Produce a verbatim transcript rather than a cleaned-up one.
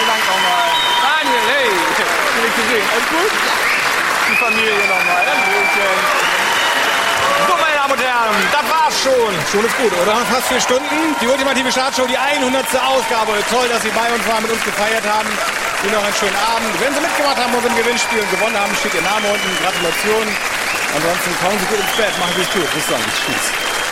Dank nochmal. Daniel, hey. Schön, dich zu sehen. Alles gut? Die Familie nochmal. Hallöchen. So, meine Damen und Herren, das war's schon. Schon ist gut, oder? Fast vier Stunden. Die ultimative Startshow, die hundertste Ausgabe. Toll, dass Sie bei uns waren, mit uns gefeiert haben. Ihnen noch einen schönen Abend. Wenn Sie mitgemacht haben und im Gewinnspiel und gewonnen haben, steht Ihr Name unten. Gratulation. Ansonsten kommen Sie gut ins Bett. Machen Sie es gut. Bis dann. Tschüss.